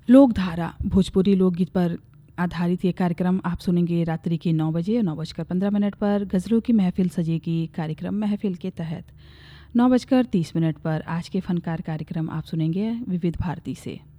लोकधारा भोजपुरी लोकगीत पर आधारित ये कार्यक्रम आप सुनेंगे रात्रि के 9 बजे और 9:15 पर गज़लों की महफ़िल सजेगी। कार्यक्रम महफ़िल के तहत 9:30 पर आज के फनकार कार्यक्रम आप सुनेंगे विविध भारती से।